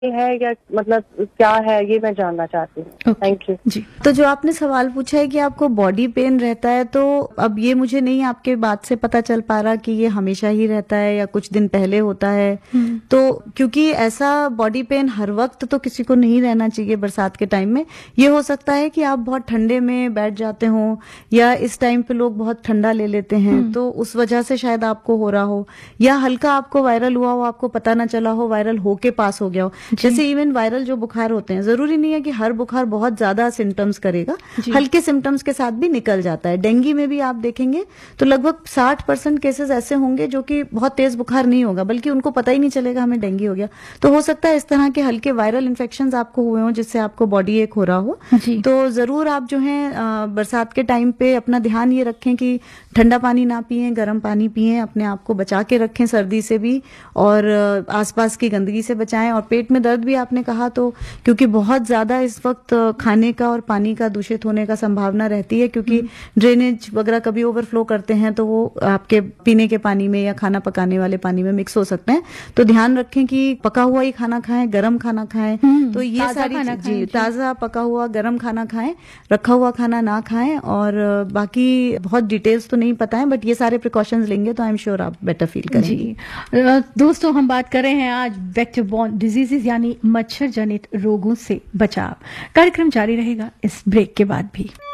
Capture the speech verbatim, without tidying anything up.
है या मतलब क्या है, ये मैं जानना चाहती हूँ। थैंक यू जी। तो जो आपने सवाल पूछा है कि आपको बॉडी पेन रहता है, तो अब ये मुझे नहीं आपके बात से पता चल पा रहा कि ये हमेशा ही रहता है या कुछ दिन पहले होता है। तो क्योंकि ऐसा बॉडी पेन हर वक्त तो किसी को नहीं रहना चाहिए बरसात के टाइम में। ये हो सकता है कि आप बहुत ठंडे में बैठ जाते हो या इस टाइम पे लोग बहुत ठंडा ले लेते हैं, तो उस वजह से शायद आपको हो रहा हो, या हल्का आपको वायरल हुआ हो, आपको पता ना चला हो, वायरल होके पास हो गया हो। जैसे इवन वायरल जो बुखार होते हैं, जरूरी नहीं है कि हर बुखार बहुत ज्यादा सिम्टम्स करेगा, हल्के सिम्टम्स के साथ भी निकल जाता है। डेंगू में भी आप देखेंगे तो लगभग साठ परसेंट केसेस ऐसे होंगे जो कि बहुत तेज बुखार नहीं होगा, बल्कि उनको पता ही नहीं चलेगा हमें डेंगू हो गया। तो हो सकता है इस तरह के हल्के वायरल इन्फेक्शन आपको हुए हो जिससे आपको बॉडी एक हो रहा हो। तो जरूर आप जो है बरसात के टाइम पे अपना ध्यान ये रखें कि ठंडा पानी ना पिए, गर्म पानी पिए, अपने आप को बचा के रखें सर्दी से भी, और आसपास की गंदगी से बचाएं। और पेट में दर्द भी आपने कहा, तो क्योंकि बहुत ज्यादा इस वक्त खाने का और पानी का दूषित होने का संभावना रहती है, क्योंकि ड्रेनेज वगैरह कभी ओवरफ्लो करते हैं तो वो आपके पीने के पानी में या खाना पकाने वाले पानी में मिक्स हो सकते हैं। तो ध्यान रखें कि पका हुआ ही खाना खाएं, गर्म खाना खाएं। तो ये सारी जी ताजा पका हुआ गर्म खाना खाएं, रखा हुआ खाना ना खाएं। और बाकी बहुत डिटेल्स तो नहीं पता है, बट ये सारे प्रिकॉशंस लेंगे तो आई एम श्योर आप बेटर फील करेंगे। जी दोस्तों, हम बात कर रहे हैं आज वेक्टर बॉर्न डिजीजेस यानी मच्छर जनित रोगों से बचाव। कार्यक्रम जारी रहेगा इस ब्रेक के बाद भी।